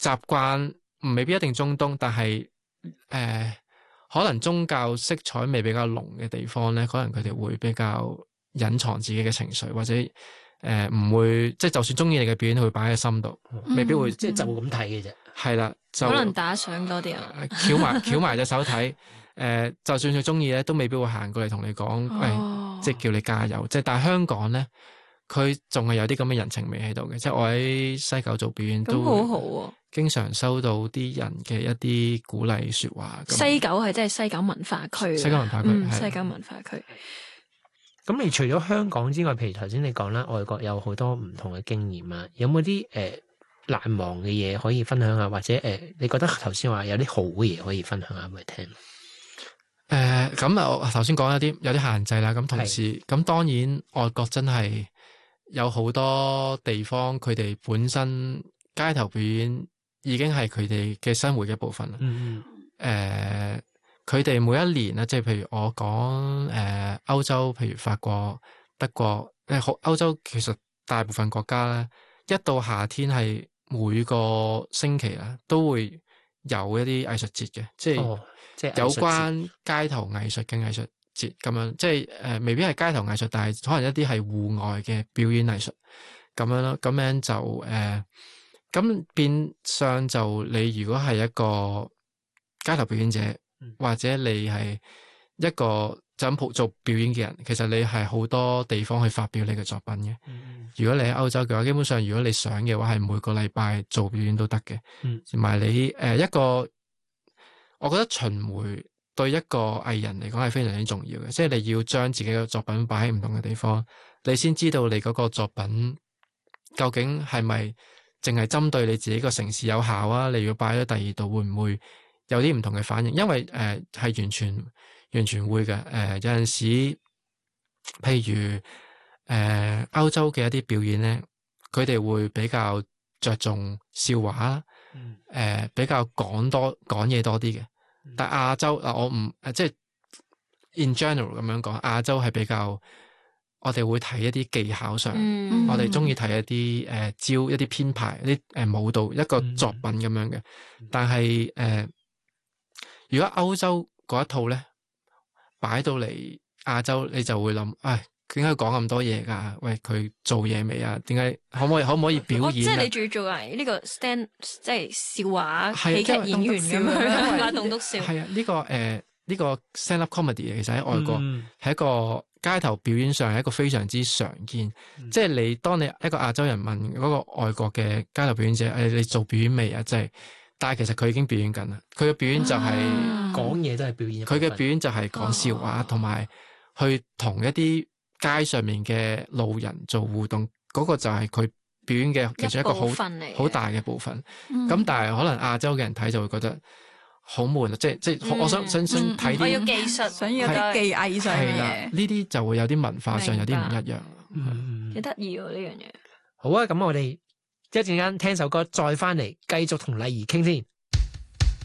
習慣未必一定中東，但係可能宗教色彩未比較濃嘅地方咧，可能佢哋會比較隱藏自己嘅情緒，或者唔會即係就算中意你嘅表演，會擺喺心度，未必會即係就咁睇嘅啫。 係啦，就可能打賞多啲啊， 翹埋隻手睇。就算佢中意咧，都未必會行過嚟同你講，即係叫你加油。即係但係香港咧，佢仲係有啲咁嘅人情味喺度嘅。即係我喺西九做表演都好好喎。 經常收到啲人嘅一啲鼓勵說話。 西九係即係西九文化區， 西九文化區， 西九文化區。 咁你除咗香港之外，譬如頭先你講啦，外國有好多唔同嘅經驗啊，有冇啲難忘嘅嘢可以分享下，或者你覺得頭先話有啲好嘅嘢可以分享下俾你聽？ 咁我頭先講有啲限制啦，咁同時咁當然外國真係有好多地方，佢哋本身街頭表演已經係佢哋嘅生活嘅一部分啦。佢哋每一年啦，即係譬如我講歐洲，譬如法國、德國，歐洲其實大部分國家咧，一到夏天係每個星期啦都會有一啲藝術節嘅，即係有關街頭藝術嘅藝術節咁樣，即係未必係街頭藝術，但係可能一啲係戶外嘅表演藝術咁樣咯。咁樣就咁變相就你如果係一個街頭表演者，或者你係一個就咁做表演嘅人，其實你係好多地方去發表你嘅作品嘅。如果你喺歐洲嘅話，基本上如果你想嘅話，係每個禮拜做表演都得嘅。同埋你一個，我覺得巡迴對一個藝人嚟講係非常之重要嘅，即係你要將自己嘅作品擺喺唔同嘅地方，你先知道你嗰個作品究竟係咪淨係針對你自己個城市有效啊？你要擺喺第二度會唔會有啲唔同嘅反應？因為係完全會嘅。有陣時譬如歐洲嘅一啲表演咧，佢哋會比較着重笑話，比較講嘢多啲嘅。但係亞洲我唔即係 in general 咁樣講，亞洲係比較我哋會睇一啲技巧上，我哋中意睇一啲招一啲編排一啲舞蹈一個作品咁樣嘅。但係如果歐洲嗰一套咧擺到嚟亞洲，你就會諗，點解講咁多嘢㗎？喂，佢做嘢未啊？點解可唔可以表演？ 即係你仲要做係呢個 stand， 即係笑話喜劇演員咁樣，擺棟篤笑。 係啊，呢個 stand up comedy 其實喺外國係一個街頭表演上係一個非常之常見。即係當你一個亞洲人問嗰個外國嘅街頭表演者，你做表演未啊？即係。但係其實佢已經表演緊啦，佢嘅表演就係講嘢都係表演。 佢嘅表演就係講笑話，同埋去同一啲街上面嘅路人做互動，嗰個就係佢表演嘅其中一個好大嘅部分。咁但係可能亞洲嘅人睇就會覺得好悶，即係我想睇啲我要技術， 想要啲技藝上嘅嘢。 呢啲就會有啲文化上有啲唔一樣。 幾得意喎呢樣嘢。 好啊，咁我哋一陣間聽首歌，再翻嚟繼續同麗儀傾先。